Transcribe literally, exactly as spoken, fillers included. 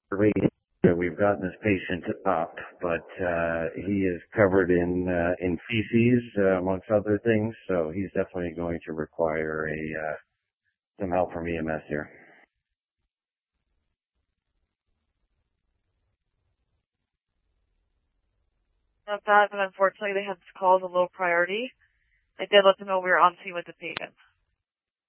that we've gotten this patient up, but uh, he is covered in uh, in feces, uh, amongst other things, so he's definitely going to require a uh, some help from E M S here. Not bad, but unfortunately they had this call as a low priority. I did let them know we were on scene with the patient.